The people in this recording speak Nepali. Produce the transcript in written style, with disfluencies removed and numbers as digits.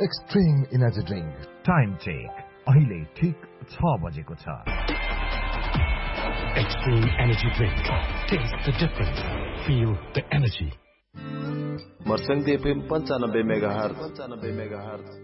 Extreme energy drink. Time check अहिले ठीक 6 बजेको छ। Extreme energy drink. Taste the difference. Feel the energy. मर्संग FM 95 megahertz